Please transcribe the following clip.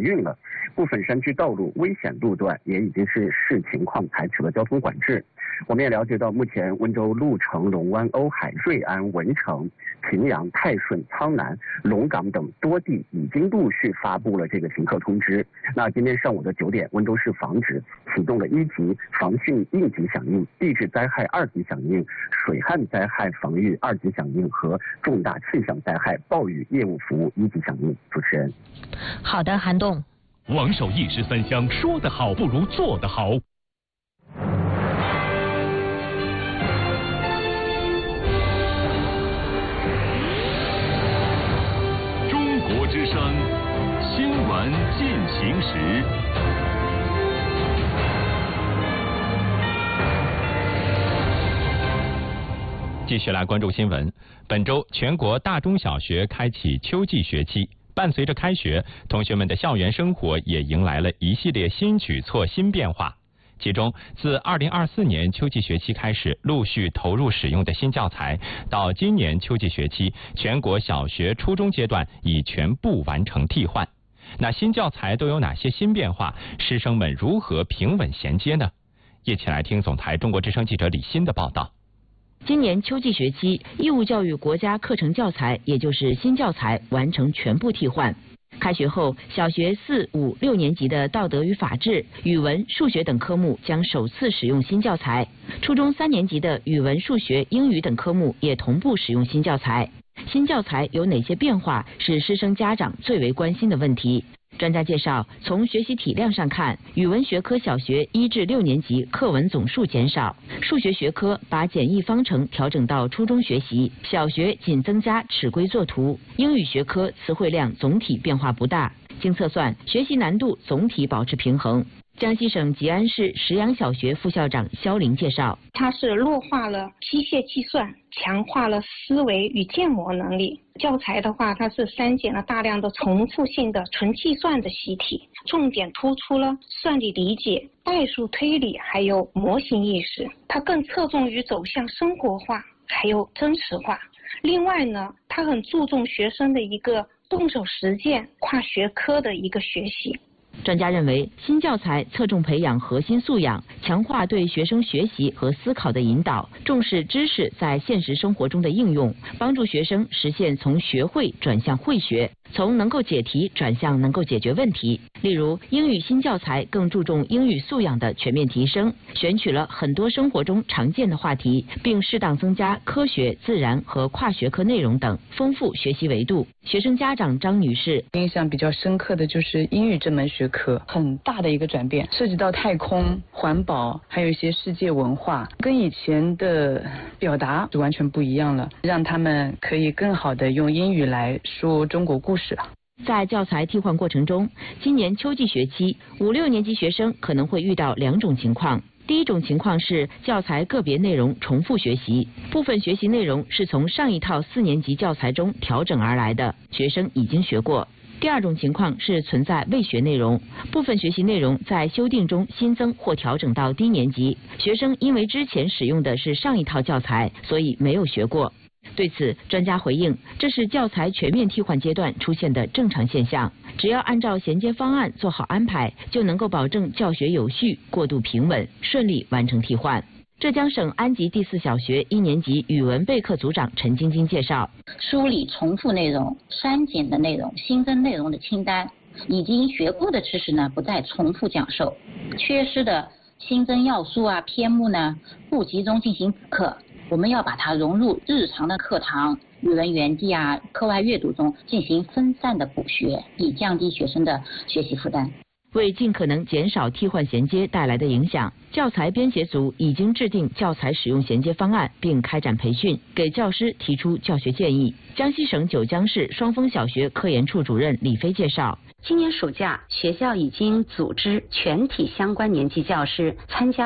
运了，部分山区道路危险路段也已经是视情况采取了交通管制。我们也了解到，目前温州鹿城、龙湾、瓯海、瑞安、文成、平阳、泰顺、苍南、龙岗等多地已经陆续发布了这个停课通知。那今天上午的9点，温州市防指启动了1级防汛应急响应、地质灾害2级响应、水旱灾害防御2级响应和重大气象灾害暴雨业务服务1级响应。主持人， 好的，韩栋。 王守义13香，说得好不如做得好。中国之声，新闻进行时。继续来关注新闻。本周全国大中小学开启秋季学期，伴随着开学，同学们的校园生活也迎来了一系列新举措、新变化。其中，自2024年秋季学期开始陆续投入使用的新教材，到今年秋季学期，全国小学、初中阶段已全部完成替换。那新教材都有哪些新变化？师生们如何平稳衔接呢？一起来听总台中国之声记者李欣的报道。 今年秋季学期，义务教育国家课程教材，也就是新教材完成全部替换。开学后，小学4、5、6年级的道德与法治、语文、数学等科目将首次使用新教材；初中3年级的语文、数学、英语等科目也同步使用新教材。新教材有哪些变化，是师生家长最为关心的问题。专家介绍，从学习体量上看，语文学科小学1至6年级课文总数减少，数学学科把简易方程调整到初中学习，小学仅增加尺规作图，英语学科词汇量总体变化不大，经测算，学习难度总体保持平衡。江西省吉安市石阳小学副校长肖玲介绍， 它是弱化了机械计算，强化了思维与建模能力。教材的话，它是删减了大量的重复性的纯计算的习题，重点突出了算力理解、代数推理还有模型意识。它更侧重于走向生活化还有真实化。另外呢，它很注重学生的一个动手实践、跨学科的一个学习。 专家认为，新教材侧重培养核心素养，强化对学生学习和思考的引导，重视知识在现实生活中的应用，帮助学生实现从学会转向会学，从能够解题转向能够解决问题。例如，英语新教材更注重英语素养的全面提升，选取了很多生活中常见的话题，并适当增加科学、自然和跨学科内容等，丰富学习维度。学生家长张女士印象比较深刻的就是英语这门学科，很大的一个转变，涉及到太空、环保，还有一些世界文化，跟以前的表达就完全不一样了，让他们可以更好的用英语来说中国故事。 在教材替换过程中，今年秋季学期5、6年级学生可能会遇到2种情况。第一种情况是教材个别内容重复学习，部分学习内容是从上一套4年级教材中调整而来的，学生已经学过。第二种情况是存在未学内容，部分学习内容在修订中新增或调整到低年级，学生因为之前使用的是上一套教材，所以没有学过。对此，专家回应，这是教材全面替换阶段出现的正常现象，只要按照衔接方案做好安排，就能够保证教学有序、过渡平稳，顺利完成替换。浙江省安吉第4小学1年级语文备课组长陈晶晶介绍， 梳理重复内容、删减的内容、新增内容的清单，已经学过的知识呢不再重复讲授，缺失的新增要素啊、篇目呢不集中进行补课，我们要把它融入日常的课堂、语文园地啊、课外阅读中进行分散的补学，以降低学生的学习负担。 为尽可能减少替换衔接带来的影响，教材编写组已经制定教材使用衔接方案，并开展培训，给教师提出教学建议。江西省九江市双峰小学科研处主任李飞介绍， 今年暑假，学校已经组织全体相关年级教师参加